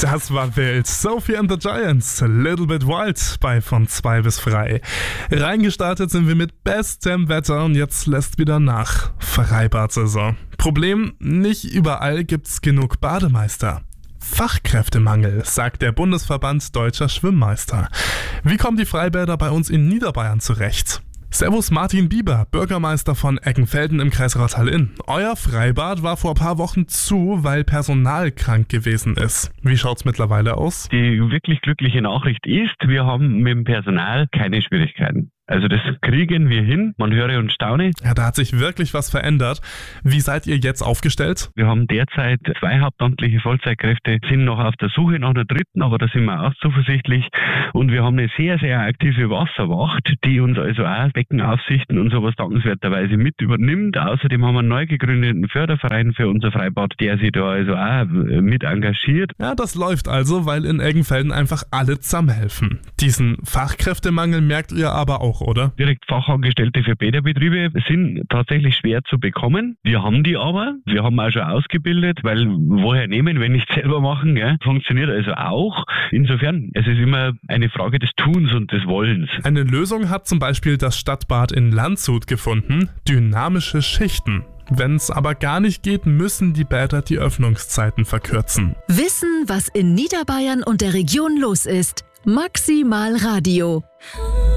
Das war wild. Sophie and the Giants, Little Bit Wild bei von 2 bis frei. Reingestartet sind wir mit bestem Wetter und jetzt lässt wieder nach. Freibad-Saison. Problem, nicht überall gibt's genug Bademeister. Fachkräftemangel, sagt der Bundesverband Deutscher Schwimmmeister. Wie kommen die Freibäder bei uns in Niederbayern zurecht? Servus Martin Bieber, Bürgermeister von Eckenfelden im Kreis Rottal-Inn. Euer Freibad war vor ein paar Wochen zu, weil Personal krank gewesen ist. Wie schaut's mittlerweile aus? Die wirklich glückliche Nachricht ist, wir haben mit dem Personal keine Schwierigkeiten. Also das kriegen wir hin, man höre und staune. Ja, da hat sich wirklich was verändert. Wie seid ihr jetzt aufgestellt? Wir haben derzeit 2 hauptamtliche Vollzeitkräfte, sind noch auf der Suche nach einer dritten, aber da sind wir auch zuversichtlich. Und wir haben eine sehr, sehr aktive Wasserwacht, die uns also auch Beckenaufsichten und sowas dankenswerterweise mit übernimmt. Außerdem haben wir einen neu gegründeten Förderverein für unser Freibad, der sich da also auch mit engagiert. Ja, das läuft also, weil in Eggenfelden einfach alle zusammenhelfen. Diesen Fachkräftemangel merkt ihr aber auch, oder? Direkt Fachangestellte für Bäderbetriebe sind tatsächlich schwer zu bekommen. Wir haben die aber. Wir haben auch schon ausgebildet, weil woher nehmen, wenn nicht selber machen, gell? Funktioniert also auch. Insofern, es ist immer eine Frage des Tuns und des Wollens. Eine Lösung hat zum Beispiel das Stadtbad in Landshut gefunden. Dynamische Schichten. Wenn es aber gar nicht geht, müssen die Bäder die Öffnungszeiten verkürzen. Wissen, was in Niederbayern und der Region los ist. Maximal Radio.